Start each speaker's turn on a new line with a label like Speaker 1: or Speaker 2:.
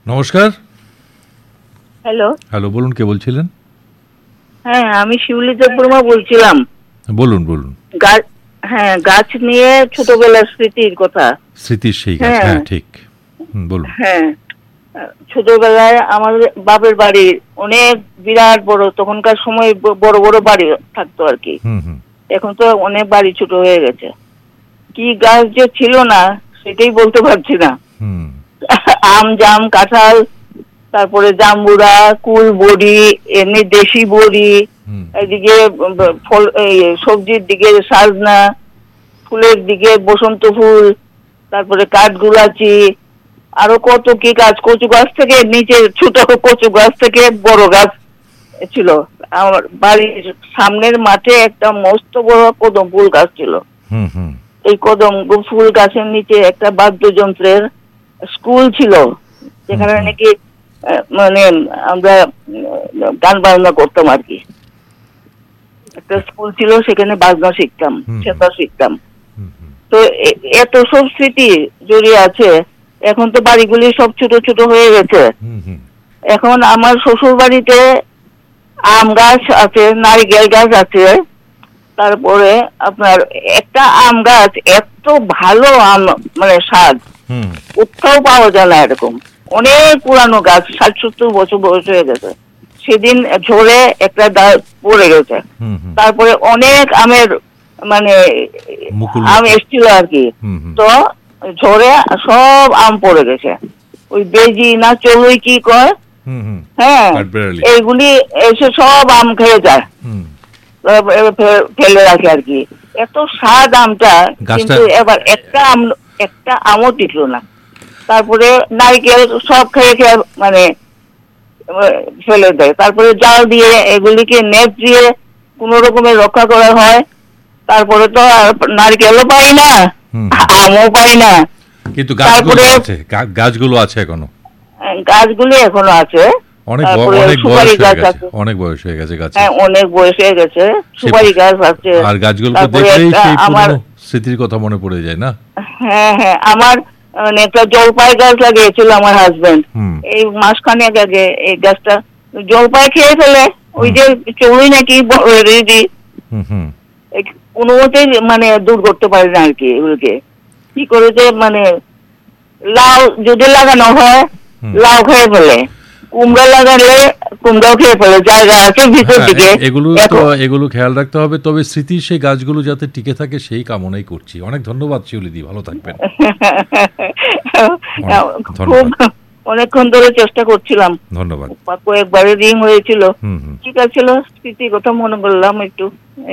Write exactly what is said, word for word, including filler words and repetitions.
Speaker 1: নমস্কার।
Speaker 2: Hello
Speaker 1: hello, বলুন, কে বলছিলেন?
Speaker 2: হ্যাঁ, আমি শিউলি দেববর্মা বলছিলাম।
Speaker 1: বলুন বলুন।
Speaker 2: গাছ, হ্যাঁ, গাছ নিয়ে ছোটবেলার স্মৃতির কথা।
Speaker 1: স্মৃতির সেই গাছ, হ্যাঁ ঠিক। হুম, বলুন।
Speaker 2: হ্যাঁ, ছোটবেলায় আমাদের বাপের বাড়ি অনেক বিরাট বড়, তখনকার সময় ব- বড় বড় বাড়ি থাকতো আর কি।
Speaker 1: হুম হুম
Speaker 2: এখন তো অনেক বাড়ি ছোট হয়ে গেছে। কি গাছ যে ছিল না সেটাই বলতে পারছি না।
Speaker 1: হুম
Speaker 2: আম, জাম, কাঁঠাল, তারপরে জাম্বুরা, কুল বড়ি, এমনি দেশি বড়ি,
Speaker 1: হুম
Speaker 2: এদিকে ব- ফল, এই সবজির দিকে সাজনা, ফুলের দিকে বসন্ত ফুল, তারপরে কাঠগুলাচি, আরো কত কি গাছ, কচু গাছ থেকে নিচে ছোট কচু গাছ থেকে বড় গাছ ছিল। আমার বাড়ির সামনের মাঠে একটা মস্ত বড় কদম ফুল গাছ ছিল।
Speaker 1: হুম হুম
Speaker 2: এই কদম ফুল গাছের নিচে একটা বাদ্যযন্ত্রের স্কুল ছিল, যেখানে
Speaker 1: হুম, হুম।
Speaker 2: নাকি আহ, মানে আমরা উম, গান বাজনা করতাম আর কি। একটা স্কুল ছিল, সেখানে বাজনা শিখতাম,
Speaker 1: হুম,
Speaker 2: সেটা শিখতাম।
Speaker 1: হুম, হুম,
Speaker 2: তো এ- এত সব স্মৃতি জড়িয়ে আছে। এখন তো বাড়িগুলি সব ছোট ছোট হয়ে গেছে।
Speaker 1: হুম, হুম,
Speaker 2: এখন আমার শ্বশুর বাড়িতে আম গাছ আছে, নারিকেল গাছ আছে, তারপরে আপনার একটা আম গাছ, এত ভালো আম, মানে স্বাদ
Speaker 1: হুম,
Speaker 2: কোথাও পাওয়া যায় না এরকম। অনেক পুরানো গাছ, ষাট সত্তর বছর বয়স হয়ে গেছে। সেদিন ঝরে একটা ডাল পড়ে গেছে।
Speaker 1: হুম, হুম।
Speaker 2: তারপরে অনেক আমের মানে
Speaker 1: মুকুল
Speaker 2: আম
Speaker 1: মতো।
Speaker 2: এসছিল আর কি।
Speaker 1: হুম, হুম।
Speaker 2: তো ঝরে সব আম পড়ে গেছে। ওই বেজি না চড়ুই কি কয়,
Speaker 1: হুম, হুম।
Speaker 2: হ্যাঁ,
Speaker 1: কাঠবেড়ালি।
Speaker 2: এইগুলি এসে সব আম খেয়ে যায়,
Speaker 1: হুম।
Speaker 2: তারপরে ফে- ফেলে রাখে আর কি। এত স্বাদ আমটা,
Speaker 1: গাছটা
Speaker 2: কিন্তু এবার একটা আম, একটা আমও টিকলো না। তারপরে নারকেল সব খেয়ে খেয়ে মানে আহ, ফেলে দেয়। তারপরে জাল দিয়ে এগুলিকে নেট দিয়ে কোন রকমের রক্ষা করা হয়। তারপরে তো আর নারকেলও পাই না,
Speaker 1: হুম।
Speaker 2: আমও পাই না।
Speaker 1: কিন্তু গাছগুলো
Speaker 2: তারপরে
Speaker 1: আছে, গা- গাছগুলো আছে এখনো।
Speaker 2: আহ, গাছগুলি এখনো আছে।
Speaker 1: অনেক ব-
Speaker 2: তারপরে
Speaker 1: অনেক বয়স
Speaker 2: সুপারি
Speaker 1: হয়ে
Speaker 2: গাছ
Speaker 1: গেছে,
Speaker 2: আছে,
Speaker 1: অনেক বয়স হয়ে গেছে গাছে।
Speaker 2: হ্যাঁ, অনেক বয়স হয়ে গেছে।
Speaker 1: সে-
Speaker 2: সুপারি গাছ আছে।
Speaker 1: আর গাছগুলোকে
Speaker 2: তারপরে
Speaker 1: দেখলেই
Speaker 2: একটা
Speaker 1: সেই
Speaker 2: আমার,
Speaker 1: পুরনো স্মৃতির কথা মনে পড়ে যায় না?
Speaker 2: হ্যাঁ হ্যাঁ, আমার মানে একটা জলপাই গাছ লাগিয়েছিল আমার হাজবেন্ড
Speaker 1: হুম
Speaker 2: এই মাসখানেক আগে। এই গাছটা জলপাই খেয়ে ফেলে, ওই যে চড়ুই নাকি রেডি,
Speaker 1: হুম হুম
Speaker 2: কোনো মতেই মানে দূর করতে পারে না আর কি এগুলোকে। কি করে যে মানে লাউ যদি লাগানো হয়,
Speaker 1: হুম।
Speaker 2: লাউ খেয়ে ফেলে। কুমড়া লাগালে কুমড়াও খেয়ে ফেলে, জায়গা আছে ভিতর
Speaker 1: হ্যাঁ,
Speaker 2: দিকে।
Speaker 1: এ- এগুলো তো
Speaker 2: এখন
Speaker 1: এগুলো খেয়াল রাখতে হবে, তবে স্মৃতির সেই গাছগুলো যাতে টিকে থাকে সেই কামনাই করছি। অনেক ধন্যবাদ শিউলিদি, ভালো থাকবেন। অনেক
Speaker 2: খুব
Speaker 1: ধন্যবাদ।
Speaker 2: অনেকক্ষণ ধরে চেষ্টা করছিলাম,
Speaker 1: ধন্যবাদ।
Speaker 2: কয়েকবারে রিং হয়েছিল।
Speaker 1: হুম হুম
Speaker 2: ঠিক আছে, স্মৃতির কথা মনে করলাম একটু।